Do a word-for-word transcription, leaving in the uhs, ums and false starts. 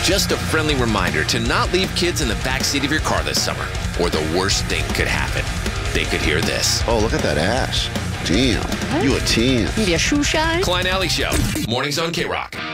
Just a friendly reminder to not leave kids in the backseat of your car this summer, or the worst thing could happen. They could hear this. Oh, look at that ass. Damn. You a ten. Maybe a shoe shine? Klein Alley Show. Mornings on K-Rock.